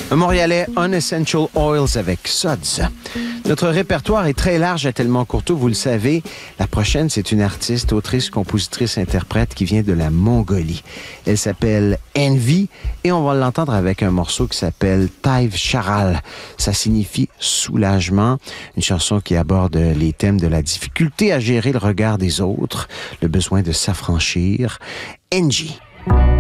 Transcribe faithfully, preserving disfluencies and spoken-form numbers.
Un Montréalais, Unessential Oils avec Suds. Notre répertoire est très large à Tellement Courteau, vous le savez. La prochaine, c'est une artiste, autrice, compositrice, interprète qui vient de la Mongolie. Elle s'appelle Envy et on va l'entendre avec un morceau qui s'appelle Taiv Charal. Ça signifie soulagement. Une chanson qui aborde les thèmes de la difficulté à gérer le regard des autres, le besoin de s'affranchir. Envy.